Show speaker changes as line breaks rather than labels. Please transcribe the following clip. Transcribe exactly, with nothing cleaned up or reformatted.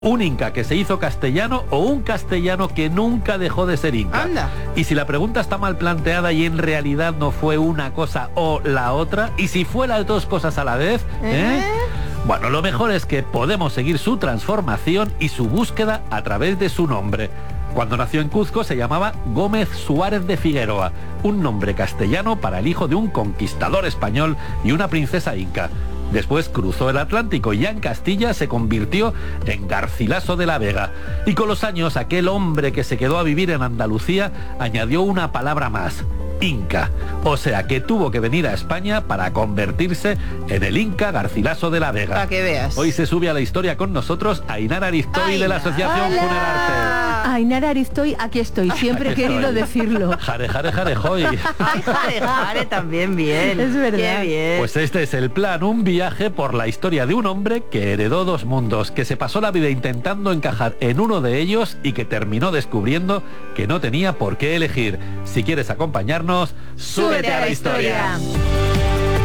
un inca que se hizo castellano o un castellano que nunca dejó de ser inca.
Anda.
Y si la pregunta está mal planteada y en realidad no fue una cosa o la otra, y si fue las dos cosas a la vez, ¿eh? ¿Eh? Bueno, lo mejor es que podemos seguir su transformación y su búsqueda a través de su nombre. Cuando nació en Cuzco se llamaba Gómez Suárez de Figueroa, un nombre castellano para el hijo de un conquistador español y una princesa inca. Después cruzó el Atlántico y ya en Castilla se convirtió en Garcilaso de la Vega. Y con los años aquel hombre que se quedó a vivir en Andalucía añadió una palabra más: Inca. O sea que tuvo que venir a España para convertirse en el Inca Garcilaso de la Vega.
Para que veas.
Hoy se sube a la historia con nosotros Ainara Aristoy de la Asociación Funerarte.
Ainara Aristoy, aquí estoy, siempre he querido decirlo.
Jare, jare, jare, joy.
Ay, jare, jare, también bien.
Es verdad.
Qué bien.
Pues este es el plan, un viaje por la historia de un hombre que heredó dos mundos, que se pasó la vida intentando encajar en uno de ellos y que terminó descubriendo que no tenía por qué elegir. Si quieres acompañarnos, súbete a la historia.